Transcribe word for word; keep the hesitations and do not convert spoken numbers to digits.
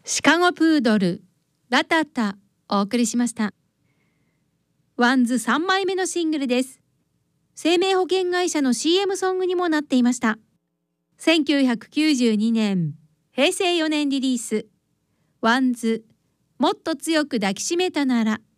シカゴプードルラタタお送りしました。ワンズさんまいめのシングルです。生命保険会社の シーエム ソングにもなっていました。せんきゅうひゃくきゅうじゅうにねんへいせいよねんリリース、ワンズもっと強く抱きしめたなら。